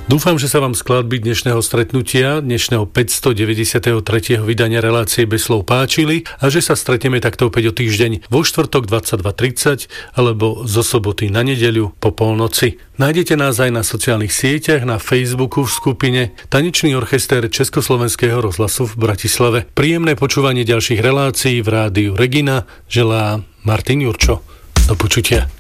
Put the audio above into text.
Dúfam, že sa vám skladby dnešného stretnutia, dnešného 593. vydania relácie Bez slov páčili a že sa stretneme takto opäť o týždeň vo štvrtok 22:30 alebo zo soboty na nedeľu po polnoci. Nájdete nás aj na sociálnych sieťach, na Facebooku v skupine Tanečný orchester Československého rozhlasu v Bratislave. Príjemné počúvanie ďalších relácií v rádiu Regina želá Martin Jurčo. Do počutia.